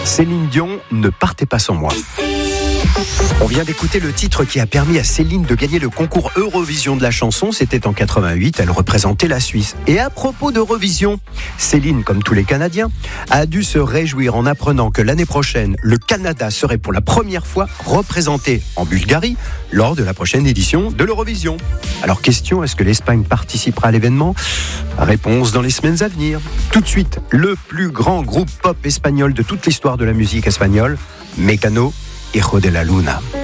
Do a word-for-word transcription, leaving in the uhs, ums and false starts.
Céline Dion, ne partez pas sans moi. On vient d'écouter le titre qui a permis à Céline de gagner le concours Eurovision de la chanson. C'était en quatre-vingt-huit, elle représentait la Suisse. Et à propos d'Eurovision, Céline, comme tous les Canadiens, a dû se réjouir en apprenant que l'année prochaine, le Canada serait pour la première fois représenté en Bulgarie lors de la prochaine édition de l'Eurovision. Alors question, est-ce que l'Espagne participera à l'événement ? Réponse dans les semaines à venir. Tout de suite, le plus grand groupe pop espagnol de toute l'histoire de la musique espagnole, Mecano, Hijo de la Luna.